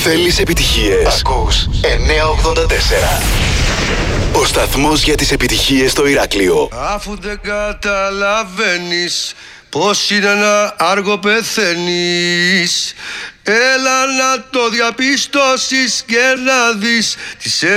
Θέλεις επιτυχίες? Ακούς 984. Ο σταθμός για τις επιτυχίες στο Ηράκλειο. Αφού δεν καταλαβαίνεις πως είναι να άργο πεθαίνεις, έλα να το διαπιστώσεις και να δεις τις